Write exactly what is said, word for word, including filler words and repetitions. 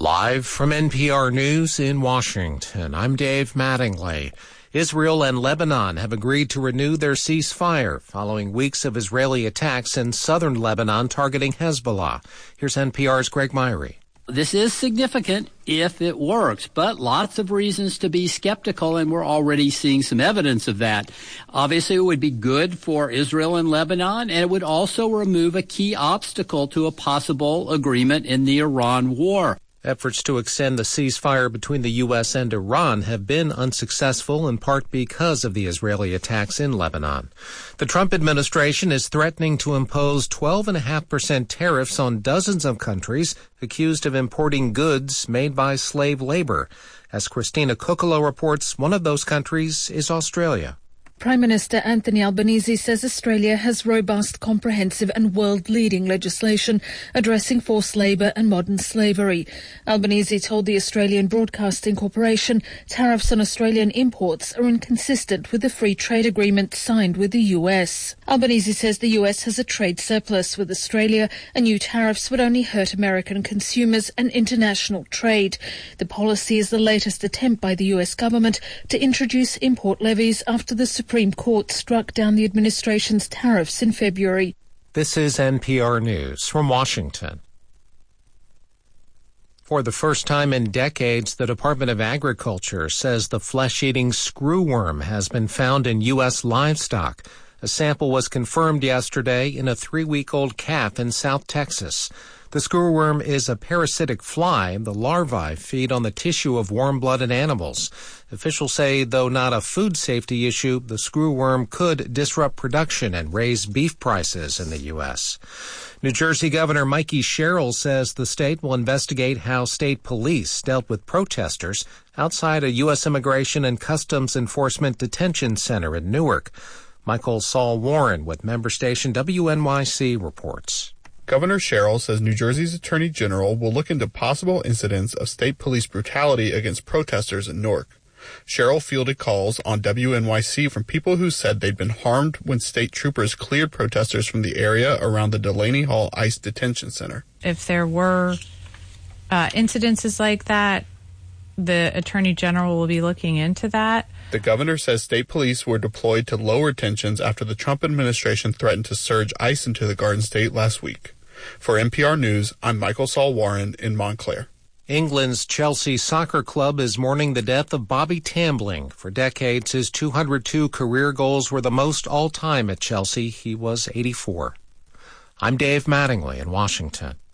Live from N P R News in Washington, I'm Dave Mattingly. Israel and Lebanon have agreed to renew their ceasefire following weeks of Israeli attacks in southern Lebanon targeting Hezbollah. Here's N P R's Greg Myrie. This is significant if it works, but lots of reasons to be skeptical, and we're already seeing some evidence of that. Obviously, it would be good for Israel and Lebanon, and it would also remove a key obstacle to a possible agreement in the Iran war. Efforts to extend the ceasefire between the U S and Iran have been unsuccessful, in part because of the Israeli attacks in Lebanon. The Trump administration is threatening to impose twelve point five percent tariffs on dozens of countries accused of importing goods made by slave labor. As Christina Cuccolo reports, one of those countries is Australia. Prime Minister Anthony Albanese says Australia has robust, comprehensive and world-leading legislation addressing forced labour and modern slavery. Albanese told the Australian Broadcasting Corporation tariffs on Australian imports are inconsistent with the free trade agreement signed with the U S. Albanese says the U S has a trade surplus with Australia, and new tariffs would only hurt American consumers and international trade. The policy is the latest attempt by the U S government to introduce import levies after the Supreme Court struck down the administration's tariffs in February. This is N P R News from Washington. For the first time in decades, the Department of Agriculture says the flesh-eating screwworm has been found in U S livestock. A sample was confirmed yesterday in a three-week-old calf in South Texas. The screwworm is a parasitic fly. The larvae feed on the tissue of warm-blooded animals. Officials say, though not a food safety issue, the screwworm could disrupt production and raise beef prices in the U S. New Jersey Governor Mikie Sherrill says the state will investigate how state police dealt with protesters outside a U S Immigration and Customs Enforcement detention center in Newark. Michael Saul Warren with member station W N Y C reports. Governor Sherrill says New Jersey's Attorney General will look into possible incidents of state police brutality against protesters in Newark. Sherrill fielded calls on W N Y C from people who said they'd been harmed when state troopers cleared protesters from the area around the Delaney Hall ICE Detention Center. If there were uh, incidences like that, the Attorney General will be looking into that. The governor says state police were deployed to lower tensions after the Trump administration threatened to surge ICE into the Garden State last week. For N P R News, I'm Michael Saul Warren in Montclair. England's Chelsea Soccer Club is mourning the death of Bobby Tambling. For decades, his two hundred two career goals were the most all-time at Chelsea. He was eighty-four. I'm Dave Mattingly in Washington.